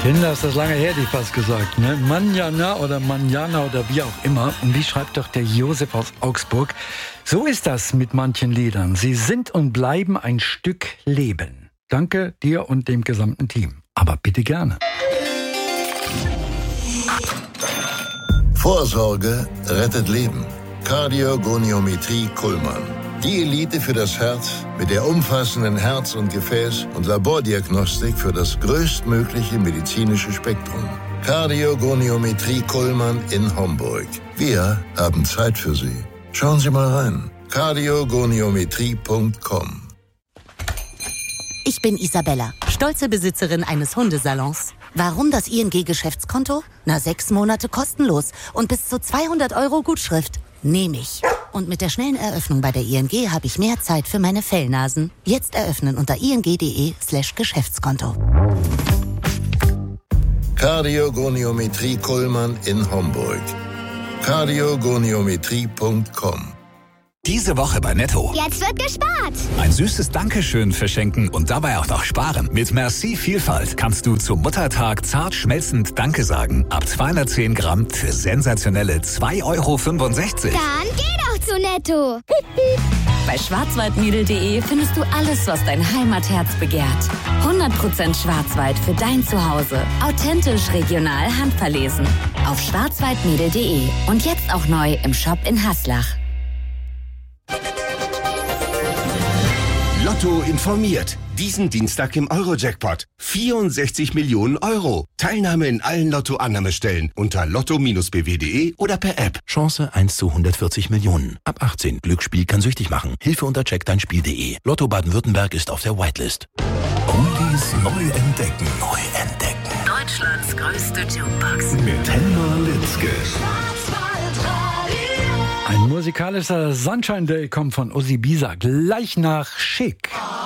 Kinder, ist das lange her, die fast gesagt, ne? Manjana oder Manjana oder wie auch immer. Und wie schreibt doch der Josef aus Augsburg? So ist das mit manchen Liedern. Sie sind und bleiben ein Stück Leben. Danke dir und dem gesamten Team. Aber bitte gerne. Vorsorge rettet Leben. Kardiogoniometrie Kuhlmann. Die Elite für das Herz mit der umfassenden Herz- und Gefäß- und Labordiagnostik für das größtmögliche medizinische Spektrum. Kardiogoniometrie Kuhlmann in Homburg. Wir haben Zeit für Sie. Schauen Sie mal rein. kardiogoniometrie.com. Ich bin Isabella, stolze Besitzerin eines Hundesalons. Warum das ING-Geschäftskonto? 6 Monate kostenlos und bis zu 200 € Gutschrift. Nehme ich. Und mit der schnellen Eröffnung bei der ING habe ich mehr Zeit für meine Fellnasen. Jetzt eröffnen unter ing.de/Geschäftskonto. Kardiogoniometrie Kuhlmann in Homburg. kardiogoniometrie.com. Diese Woche bei Netto. Jetzt wird gespart. Ein süßes Dankeschön verschenken und dabei auch noch sparen. Mit Merci Vielfalt kannst du zum Muttertag zart schmelzend Danke sagen. Ab 210 Gramm für sensationelle 2,65 €. Dann geh doch zu Netto. Bei schwarzwaldmädel.de findest du alles, was dein Heimatherz begehrt. 100% Schwarzwald für dein Zuhause. Authentisch, regional, handverlesen. Auf schwarzwaldmädel.de. Und jetzt auch neu im Shop in Haslach. Lotto informiert. Diesen Dienstag im Euro-Jackpot. 64 Millionen €. Teilnahme in allen Lotto-Annahmestellen unter lotto-bw.de oder per App. Chance 1 zu 140 Millionen. Ab 18. Glücksspiel kann süchtig machen. Hilfe unter checkdeinspiel.de. Lotto Baden-Württemberg ist auf der Whitelist. Oldies neu entdecken. Deutschlands größte Jukebox. Mit Helma Litzke. Ein musikalischer Sunshine Day kommt von Ossi Bisa gleich nach Schick.